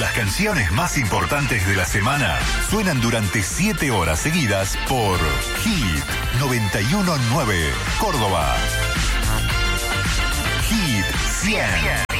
Las canciones más importantes de la semana suenan durante 7 horas seguidas por Hit 91.9 Córdoba. Hit 100.